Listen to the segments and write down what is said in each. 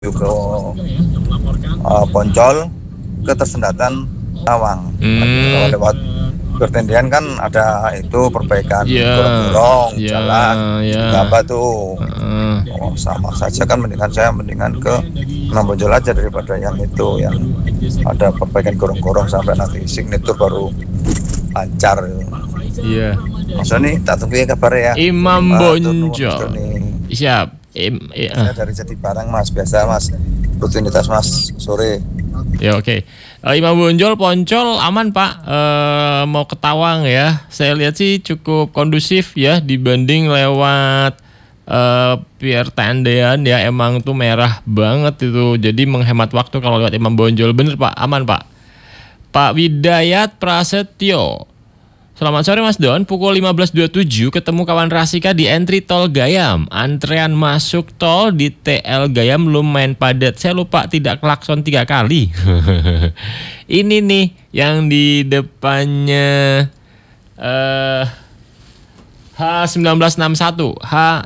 ke Poncol ke Tersendatan Tawang. Kalau lewat Bertendian kan ada itu perbaikan gorong-gorong jalan apa tuh. Sama saja kan, mendingan ke Bonjol aja daripada yang itu yang ada perbaikan gorong-gorong sampai nanti signature baru lancar. Iya. Maksudnya nih tak tunggu ya kabar ya. Imam Bonjol. Siap. Saya dari Jatibarang Mas, biasa Mas rutinitas Mas sore. Ya oke. Imam Bonjol Poncol aman Pak, mau ke Tawang ya. Saya lihat sih cukup kondusif ya dibanding lewat Pier Tendean ya, emang tuh merah banget itu. Jadi menghemat waktu kalau lewat Imam Bonjol. Bener Pak, aman Pak. Pak Widayat Prasetyo. Selamat sore Mas Don, pukul 15.27 ketemu kawan Rasika di entry tol Gayam. Antrean masuk tol di TL Gayam lumayan padat. Saya lupa tidak klakson 3 kali. Ini nih yang di depannya H1961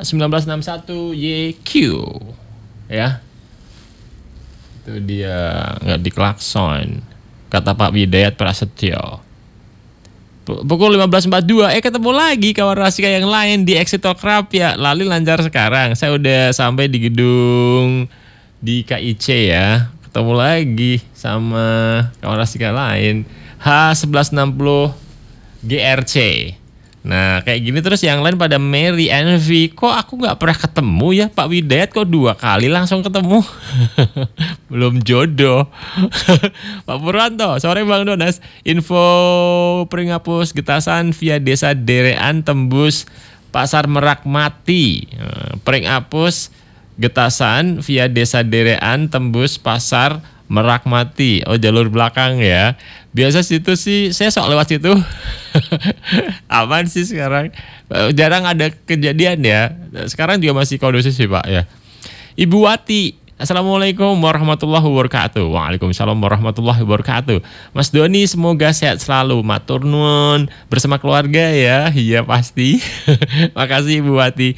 YQ ya. Itu dia nggak diklakson kata Pak Widayat Prasetyo. Pukul 15.42 ketemu lagi kawan Rasika yang lain di exit tol Krapia. Lalu lancar sekarang. Saya udah sampai di gedung di KIC ya. Ketemu lagi sama kawan Rasika lain H1160 GRC. Nah kayak gini terus yang lain pada Mary Envy. Kok aku gak pernah ketemu ya Pak Widayat, kok 2 kali langsung ketemu. Belum jodoh. Pak Purwanto, sore Bang Donas. Info Pringapus Getasan via Desa Derean tembus Pasar Merak Mati. Pringapus Getasan via Desa Derean tembus Pasar Merak Mati. Oh jalur belakang ya. Biasa situ sih saya sok lewat situ. Aman sih sekarang. Jarang ada kejadian ya. Sekarang juga masih kondusif sih Pak ya. Ibu Wati, Assalamualaikum warahmatullahi wabarakatuh. Waalaikumsalam warahmatullahi wabarakatuh. Mas Doni semoga sehat selalu. Matur nuwun bersama keluarga ya. Iya pasti. Makasih Ibu Wati.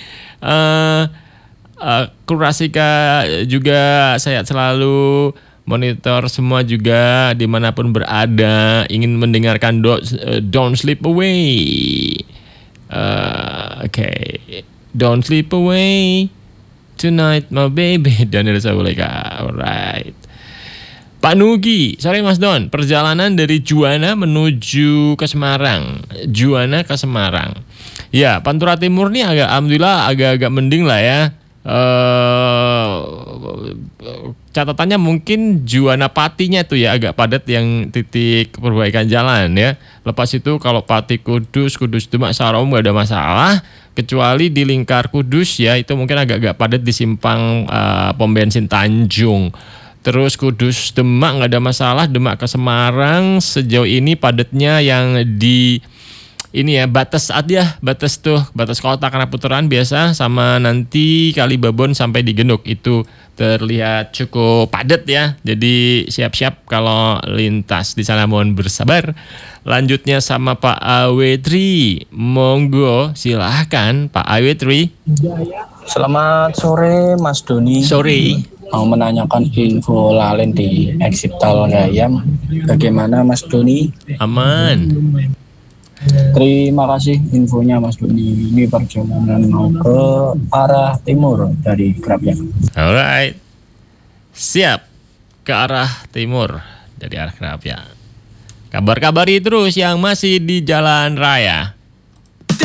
Kurasika juga sehat selalu. Monitor semua juga dimanapun berada. Ingin mendengarkan Don't Sleep Away. Oke. Don't Sleep Away Tonight My Baby. Daniel Sabuleka. Alright. Pak Nugi, sorry Mas Don. Perjalanan dari Juwana menuju ke Semarang. Juwana ke Semarang. Ya, Pantura Timur nih alhamdulillah agak-agak mending lah ya. Catatannya mungkin Juwana Patinya tuh ya agak padat yang titik perbaikan jalan ya. Lepas itu kalau Pati Kudus Demak Sarom gak ada masalah, kecuali di lingkar Kudus ya itu mungkin agak-agak padat di simpang pom bensin Tanjung. Terus Kudus Demak gak ada masalah, Demak ke Semarang sejauh ini padatnya yang di ini ya batas kota karena putaran biasa sama nanti Kalibabon sampai di Genuk itu terlihat cukup padat ya. Jadi siap-siap kalau lintas di sana, mohon bersabar. Lanjutnya sama Pak Awetri, monggo silahkan Pak Awetri. Selamat sore Mas Doni. Sore. Mau menanyakan info lalin di exit tol Gayam. Bagaimana Mas Doni? Aman. Terima kasih infonya Mas Doni. Ini perjalanan mau ke arah timur dari Krapia. Alright. Siap ke arah timur dari arah Krapia. Kabar-kabari terus yang masih di jalan raya.